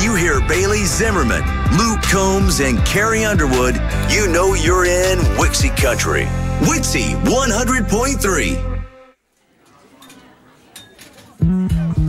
you hear Bailey Zimmerman, Luke Combs, and Carrie Underwood, you know you're in Wixie Country. Wixie 100.3.